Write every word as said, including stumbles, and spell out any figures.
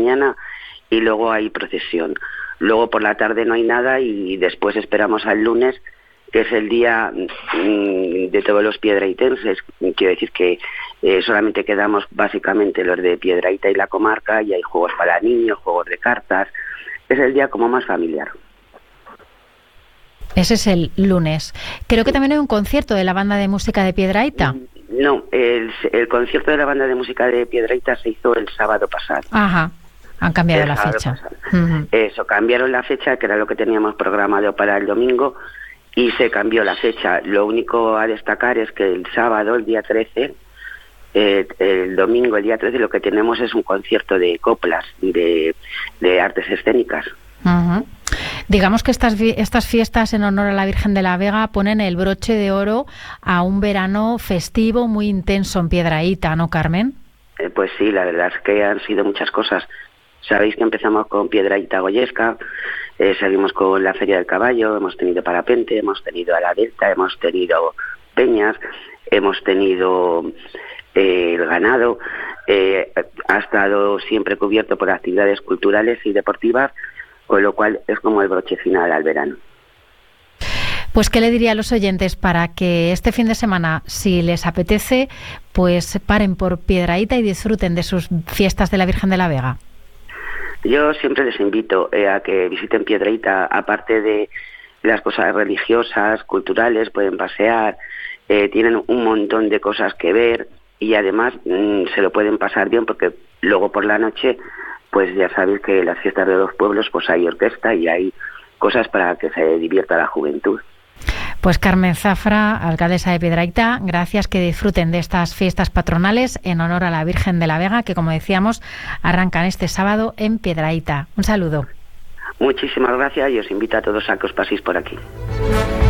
mañana y luego hay procesión. Luego por la tarde no hay nada y después esperamos al lunes, que es el día mmm, de todos los piedrahítenses. Quiero decir que eh, solamente quedamos básicamente los de Piedrahíta y la comarca, y hay juegos para niños, juegos de cartas. Es el día como más familiar. Ese es el lunes. Creo que también hay un concierto de la banda de música de Piedrahíta. No, el, el concierto de la banda de música de Piedrahíta se hizo el sábado pasado. Ajá, han cambiado el la fecha. Uh-huh. Eso, cambiaron la fecha, que era lo que teníamos programado para el domingo, y se cambió la fecha. Lo único a destacar es que el sábado, el día trece, eh, el domingo, el día trece, lo que tenemos es un concierto de coplas, de, de artes escénicas. Uh-huh. Digamos que estas, estas fiestas en honor a la Virgen de la Vega ponen el broche de oro a un verano festivo muy intenso en Piedrahíta, ¿no, Carmen? Eh, pues sí, la verdad es que han sido muchas cosas. Sabéis que empezamos con Piedrahíta Goyesca, eh, seguimos con la Feria del Caballo, hemos tenido parapente, hemos tenido a la Delta, hemos tenido peñas, hemos tenido eh, el ganado, eh, ha estado siempre cubierto por actividades culturales y deportivas, con lo cual es como el broche final al verano. Pues, ¿qué le diría a los oyentes para que este fin de semana, si les apetece, pues paren por Piedrahíta y disfruten de sus fiestas de la Virgen de la Vega? Yo siempre les invito eh, a que visiten Piedrahíta, aparte de las cosas religiosas, culturales, pueden pasear, eh, tienen un montón de cosas que ver y además mmm, se lo pueden pasar bien, porque luego por la noche, pues ya sabéis que en las fiestas de los pueblos pues hay orquesta y hay cosas para que se divierta la juventud. Pues Carmen Zafra, alcaldesa de Piedrahíta, gracias, que disfruten de estas fiestas patronales en honor a la Virgen de la Vega, que, como decíamos, arrancan este sábado en Piedrahíta. Un saludo. Muchísimas gracias y os invito a todos a que os paséis por aquí.